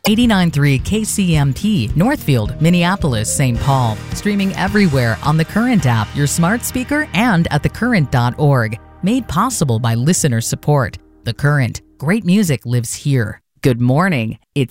89.3 KCMT, Northfield, Minneapolis, St. Paul. Streaming everywhere on the Current app, your smart speaker, and at thecurrent.org. Made possible by listener support. The Current. Great music lives here. Good morning. It's